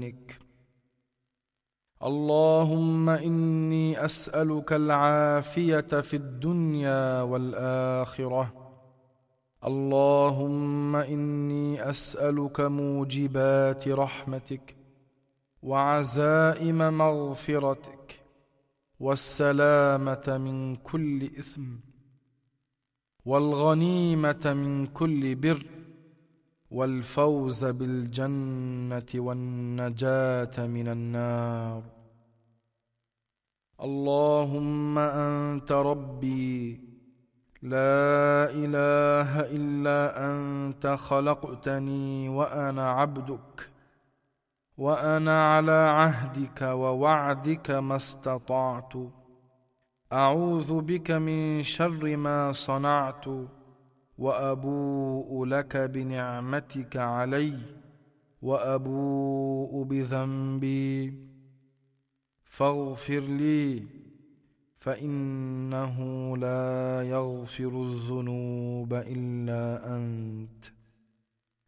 يديك. اللهم إني أسألك العافية في الدنيا والآخرة. اللهم إني أسألك موجبات رحمتك وعزائم مغفرتك والسلامة من كل إثم والغنيمة من كل بر والفوز بالجنة والنجاة من النار. اللهم أنت ربي لا إله إلا أنت، خلقتني وأنا عبدك، وأنا على عهدك ووعدك ما استطعت. أعوذ بك من شر ما صنعت، وأبوء لك بنعمتك علي، وأبوء بذنبي، فاغفر لي، فإنه لا يغفر الذنوب إلا أنت.